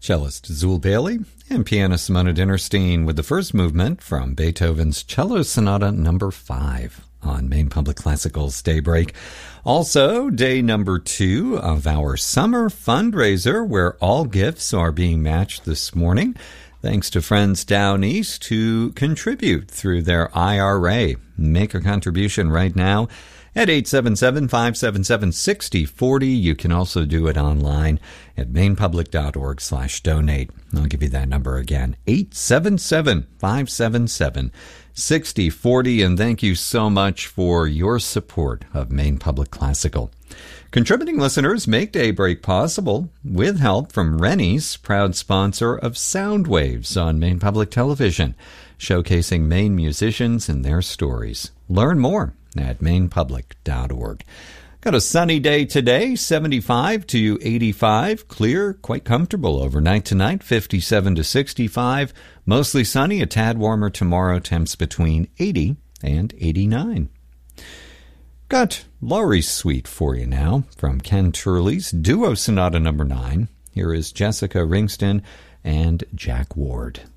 Cellist Zul Bailey and pianist Simona Dinnerstein with the first movement from Beethoven's Cello Sonata No. 5 on Maine Public Classical's Daybreak. Also, day number 2 of our summer fundraiser, where all gifts are being matched this morning, thanks to friends down east who contribute through their IRA. Make a contribution right now at 877-577-6040. You can also do it online at mainepublic.org/donate. I'll give you that number again, 877-577-6040. And thank you so much for your support of Maine Public Classical. Contributing listeners make Daybreak possible with help from Rennie's, proud sponsor of Sound Waves on Maine Public Television, showcasing Maine musicians and their stories. Learn more at mainepublic.org. Got a sunny day today, 75 to 85, clear, quite comfortable overnight tonight, 57 to 65, mostly sunny, a tad warmer tomorrow, temps between 80 and 89. Got Laurie's Suite for you now from Ken Turley's Duo Sonata No. 9. Here is Jessica Ringston and Jack Ward.